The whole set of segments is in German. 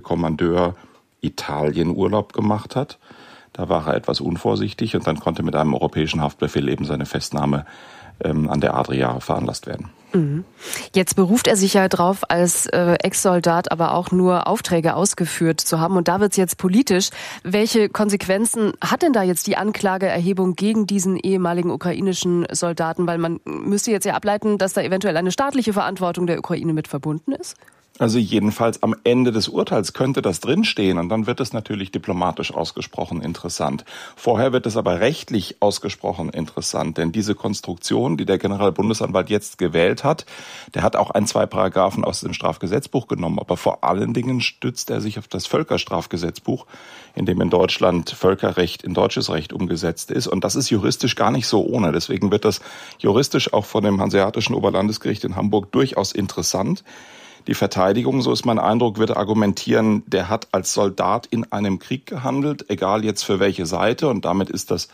Kommandeur Italien Urlaub gemacht hat. Da war er etwas unvorsichtig und dann konnte mit einem europäischen Haftbefehl eben seine Festnahme an der Adria veranlasst werden. Jetzt beruft er sich ja drauf, als Ex-Soldat aber auch nur Aufträge ausgeführt zu haben. Und da wird es jetzt politisch. Welche Konsequenzen hat denn da jetzt die Anklageerhebung gegen diesen ehemaligen ukrainischen Soldaten? Weil man müsste jetzt ja ableiten, dass da eventuell eine staatliche Verantwortung der Ukraine mit verbunden ist. Also jedenfalls am Ende des Urteils könnte das drinstehen und dann wird es natürlich diplomatisch ausgesprochen interessant. Vorher wird es aber rechtlich ausgesprochen interessant, denn diese Konstruktion, die der Generalbundesanwalt jetzt gewählt hat, der hat auch 2 Paragraphen aus dem Strafgesetzbuch genommen, aber vor allen Dingen stützt er sich auf das Völkerstrafgesetzbuch, in dem in Deutschland Völkerrecht in deutsches Recht umgesetzt ist und das ist juristisch gar nicht so ohne. Deswegen wird das juristisch auch von dem Hanseatischen Oberlandesgericht in Hamburg durchaus interessant. Die Verteidigung, so ist mein Eindruck, wird argumentieren, der hat als Soldat in einem Krieg gehandelt, egal jetzt für welche Seite. Und damit ist das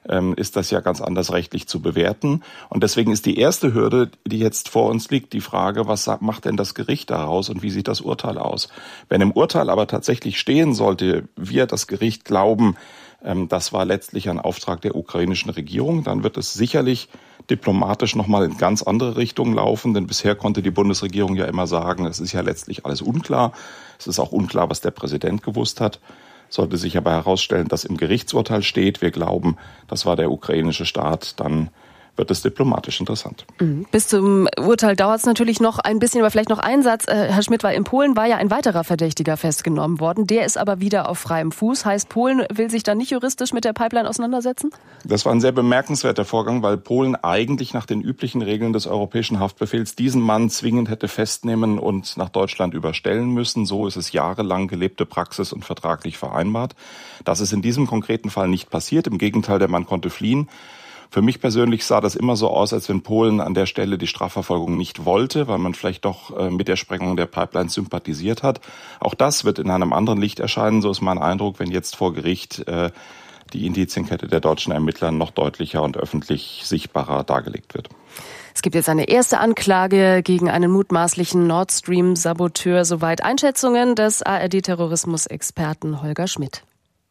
ja ganz anders rechtlich zu bewerten. Und deswegen ist die erste Hürde, die jetzt vor uns liegt, die Frage, was macht denn das Gericht daraus und wie sieht das Urteil aus? Wenn im Urteil aber tatsächlich stehen sollte, wir das Gericht glauben, das war letztlich ein Auftrag der ukrainischen Regierung, dann wird es sicherlich diplomatisch nochmal in ganz andere Richtungen laufen, denn bisher konnte die Bundesregierung ja immer sagen, es ist ja letztlich alles unklar. Es ist auch unklar, was der Präsident gewusst hat. Sollte sich aber herausstellen, dass im Gerichtsurteil steht, wir glauben, das war der ukrainische Staat, dann wird es diplomatisch interessant. Bis zum Urteil dauert es natürlich noch ein bisschen, aber vielleicht noch ein Satz. Herr Schmidt, in Polen war ja ein weiterer Verdächtiger festgenommen worden. Der ist aber wieder auf freiem Fuß. Heißt, Polen will sich dann nicht juristisch mit der Pipeline auseinandersetzen? Das war ein sehr bemerkenswerter Vorgang, weil Polen eigentlich nach den üblichen Regeln des europäischen Haftbefehls diesen Mann zwingend hätte festnehmen und nach Deutschland überstellen müssen. So ist es jahrelang gelebte Praxis und vertraglich vereinbart. Das ist in diesem konkreten Fall nicht passiert. Im Gegenteil, der Mann konnte fliehen. Für mich persönlich sah das immer so aus, als wenn Polen an der Stelle die Strafverfolgung nicht wollte, weil man vielleicht doch mit der Sprengung der Pipeline sympathisiert hat. Auch das wird in einem anderen Licht erscheinen, so ist mein Eindruck, wenn jetzt vor Gericht die Indizienkette der deutschen Ermittler noch deutlicher und öffentlich sichtbarer dargelegt wird. Es gibt jetzt eine erste Anklage gegen einen mutmaßlichen Nord Stream-Saboteur. Soweit Einschätzungen des ARD-Terrorismusexperten Holger Schmidt.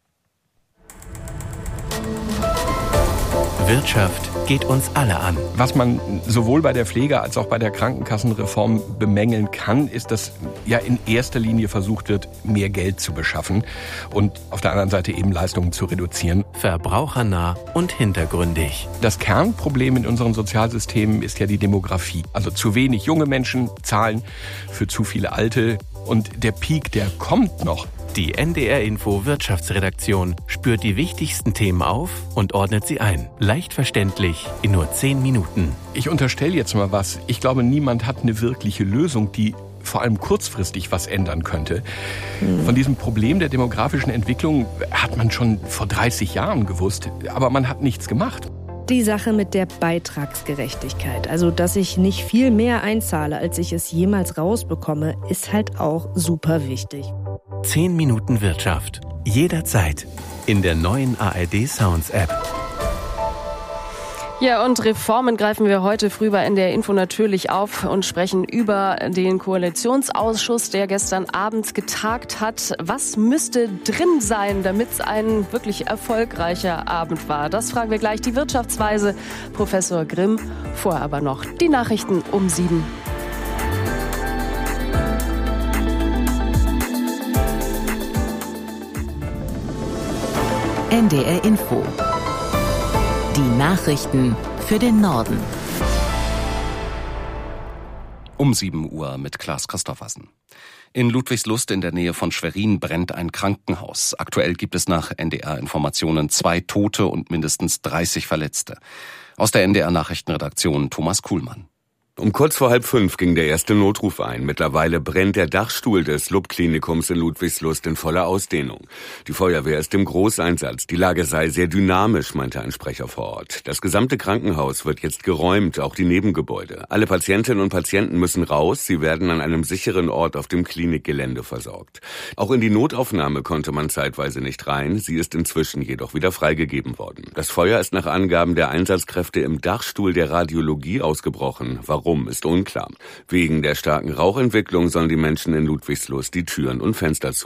Wirtschaft geht uns alle an. Was man sowohl bei der Pflege- als auch bei der Krankenkassenreform bemängeln kann, ist, dass ja in erster Linie versucht wird, mehr Geld zu beschaffen und auf der anderen Seite eben Leistungen zu reduzieren. Verbrauchernah und hintergründig. Das Kernproblem in unseren Sozialsystemen ist ja die Demografie. Also zu wenig junge Menschen zahlen für zu viele Alte. Und der Peak, der kommt noch. Die NDR-Info Wirtschaftsredaktion spürt die wichtigsten Themen auf und ordnet sie ein. Leicht verständlich in nur 10 Minuten. Ich unterstelle jetzt mal was. Ich glaube, niemand hat eine wirkliche Lösung, die vor allem kurzfristig was ändern könnte. Von diesem Problem der demografischen Entwicklung hat man schon vor 30 Jahren gewusst, aber man hat nichts gemacht. Die Sache mit der Beitragsgerechtigkeit, also dass ich nicht viel mehr einzahle, als ich es jemals rausbekomme, ist halt auch super wichtig. 10 Minuten Wirtschaft. Jederzeit. In der neuen ARD Sounds App. Ja, und Reformen greifen wir heute früh bei NDR Info natürlich auf und sprechen über den Koalitionsausschuss, der gestern Abend getagt hat. Was müsste drin sein, damit es ein wirklich erfolgreicher Abend war? Das fragen wir gleich die Wirtschaftsweise Professor Grimm. Vorher aber noch die Nachrichten um 7. NDR Info. Die Nachrichten für den Norden. Um 7 Uhr mit Klaas Christoffersen. In Ludwigslust in der Nähe von Schwerin brennt ein Krankenhaus. Aktuell gibt es nach NDR-Informationen 2 Tote und mindestens 30 Verletzte. Aus der NDR-Nachrichtenredaktion Thomas Kuhlmann. Um kurz vor 4:30 ging der erste Notruf ein. Mittlerweile brennt der Dachstuhl des LUB-Klinikums in Ludwigslust in voller Ausdehnung. Die Feuerwehr ist im Großeinsatz. Die Lage sei sehr dynamisch, meinte ein Sprecher vor Ort. Das gesamte Krankenhaus wird jetzt geräumt, auch die Nebengebäude. Alle Patientinnen und Patienten müssen raus. Sie werden an einem sicheren Ort auf dem Klinikgelände versorgt. Auch in die Notaufnahme konnte man zeitweise nicht rein. Sie ist inzwischen jedoch wieder freigegeben worden. Das Feuer ist nach Angaben der Einsatzkräfte im Dachstuhl der Radiologie ausgebrochen. Warum ist unklar. Wegen der starken Rauchentwicklung sollen die Menschen in Ludwigslust die Türen und Fenster zu